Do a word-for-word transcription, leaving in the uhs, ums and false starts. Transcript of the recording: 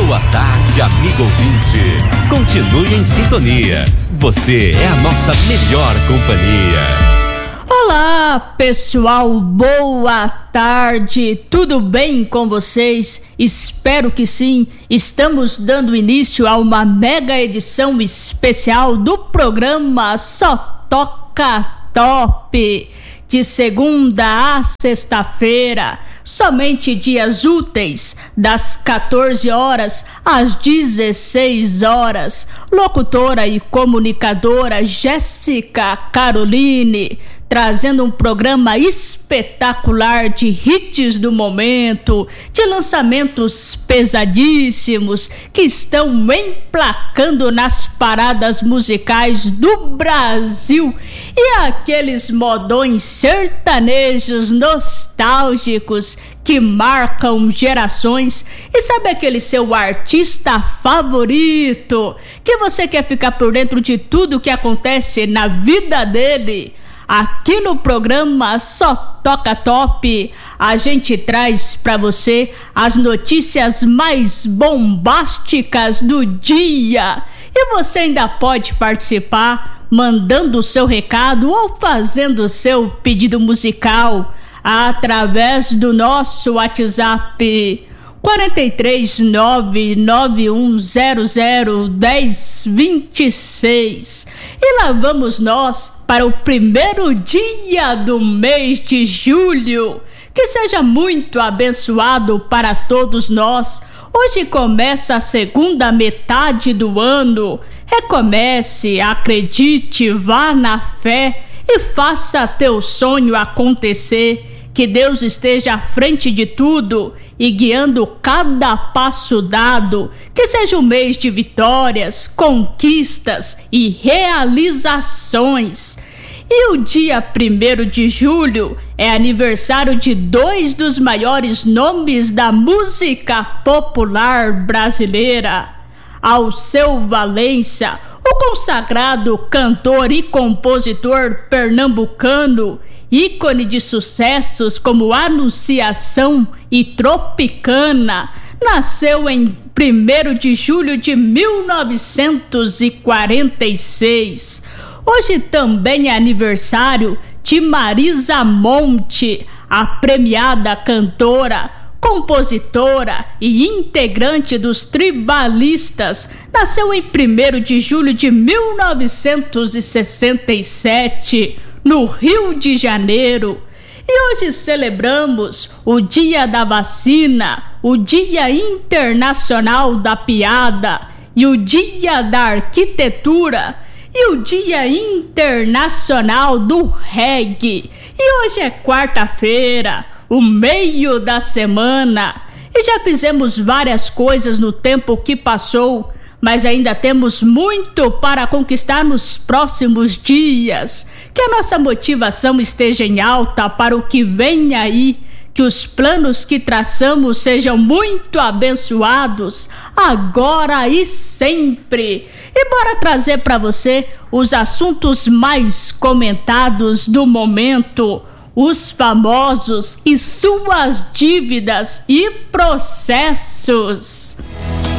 Boa tarde, amigo ouvinte. Continue em sintonia. Você é a nossa melhor companhia. Olá, pessoal, boa tarde, tudo bem com vocês? Espero que sim. Estamos dando início a uma mega edição especial do programa Só Toca Top, de segunda a sexta-feira, somente dias úteis, das quatorze horas às dezesseis horas. Locutora e comunicadora Jéssica Caroline, trazendo um programa espetacular de hits do momento, de lançamentos pesadíssimos que estão emplacando nas paradas musicais do Brasil, e aqueles modões sertanejos nostálgicos que marcam gerações. E sabe aquele seu artista favorito que você quer ficar por dentro de tudo que acontece na vida dele? Aqui no programa Só Toca Top, a gente traz para você as notícias mais bombásticas do dia. E você ainda pode participar mandando o seu recado ou fazendo o seu pedido musical através do nosso WhatsApp quatro três nove nove um zero zero um zero dois seis. E lá vamos nós para o primeiro dia do mês de julho. Que seja muito abençoado para todos nós. Hoje começa a segunda metade do ano. Recomece, acredite, vá na fé e faça teu sonho acontecer. Que Deus esteja à frente de tudo e guiando cada passo dado. Que seja um mês de vitórias, conquistas e realizações. E o dia primeiro de julho é aniversário de dois dos maiores nomes da música popular brasileira. Alceu Valença, o consagrado cantor e compositor pernambucano, ícone de sucessos como Anunciação e Tropicana, nasceu em primeiro de julho de mil novecentos e quarenta e seis. Hoje também é aniversário de Marisa Monte, a premiada cantora, compositora e integrante dos Tribalistas. Nasceu em primeiro de julho de mil novecentos e sessenta e sete, no Rio de Janeiro. E hoje celebramos o Dia da Vacina, o Dia Internacional da Piada e o Dia da Arquitetura e o Dia Internacional do Reggae. E hoje é quarta-feira, o meio da semana, e já fizemos várias coisas no tempo que passou, mas ainda temos muito para conquistar nos próximos dias. Que a nossa motivação esteja em alta para o que vem aí, que os planos que traçamos sejam muito abençoados, agora e sempre. E bora trazer para você os assuntos mais comentados do momento, os famosos e suas dívidas e processos.